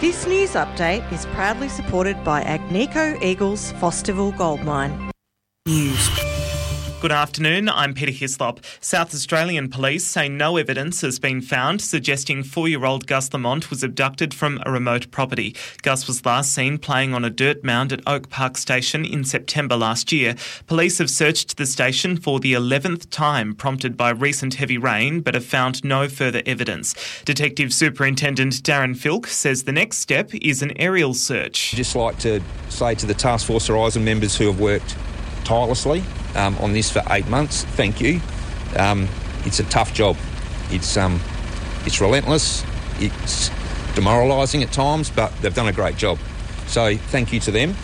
This news update is proudly supported by Agnico Eagles Fosterville Gold Mine. News. Good afternoon, I'm Peter Hislop. South Australian police say no evidence has been found suggesting 4-year-old Gus Lamont was abducted from a remote property. Gus was last seen playing on a dirt mound at Oak Park Station in September last year. Police have searched the station for the 11th time, prompted by recent heavy rain, but have found no further evidence. Detective Superintendent Darren Filk says the next step is an aerial search. I'd just like to say to the Task Force Horizon members who have worked tirelessly on this for 8 months, thank you. It's a tough job. It's relentless. It's demoralising at times, but they've done a great job. So thank you to them.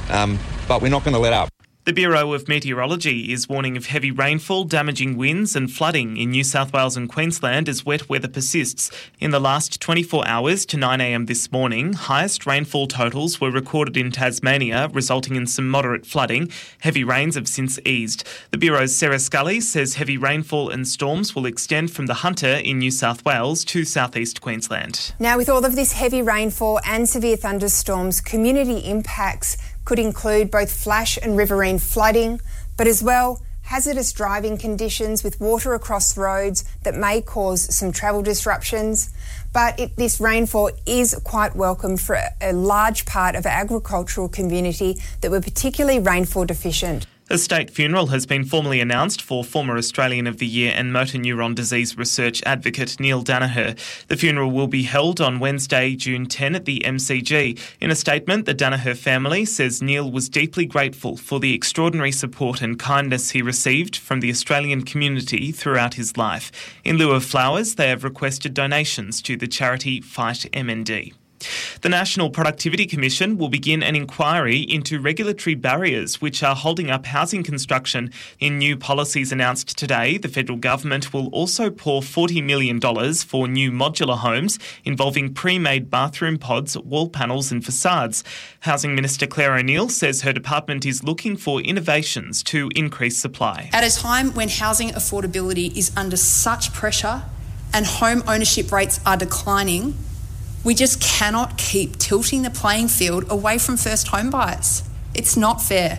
But we're not going to let up. The Bureau of Meteorology is warning of heavy rainfall, damaging winds and flooding in New South Wales and Queensland as wet weather persists. In the last 24 hours to 9 a.m. this morning, highest rainfall totals were recorded in Tasmania, resulting in some moderate flooding. Heavy rains have since eased. The Bureau's Sarah Scully says heavy rainfall and storms will extend from the Hunter in New South Wales to southeast Queensland. Now, with all of this heavy rainfall and severe thunderstorms, community impacts could include both flash and riverine flooding, but as well hazardous driving conditions with water across roads that may cause some travel disruptions. But this rainfall is quite welcome for a large part of our agricultural community that were particularly rainfall deficient. A state funeral has been formally announced for former Australian of the Year and motor neuron disease research advocate Neil Daniher. The funeral will be held on Wednesday, June 10 at the MCG. In a statement, the Daniher family says Neil was deeply grateful for the extraordinary support and kindness he received from the Australian community throughout his life. In lieu of flowers, they have requested donations to the charity Fight MND. The National Productivity Commission will begin an inquiry into regulatory barriers which are holding up housing construction. In new policies announced today, the federal government will also pour $40 million for new modular homes involving pre-made bathroom pods, wall panels and facades. Housing Minister Claire O'Neil says her department is looking for innovations to increase supply. At a time when housing affordability is under such pressure and home ownership rates are declining, we just cannot keep tilting the playing field away from first home buyers. It's not fair,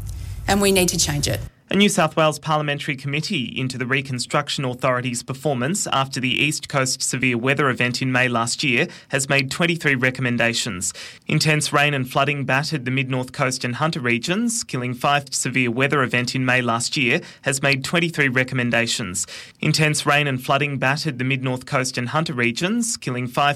and we need to change it. A New South Wales parliamentary committee into the Reconstruction Authority's performance after the East Coast severe weather event in May last year has made 23 recommendations. Intense rain and flooding battered the Mid-North Coast and Hunter regions, killing 5. Severe weather event in May last year has made 23 recommendations. Intense rain and flooding battered the Mid-North Coast and Hunter regions, killing 5.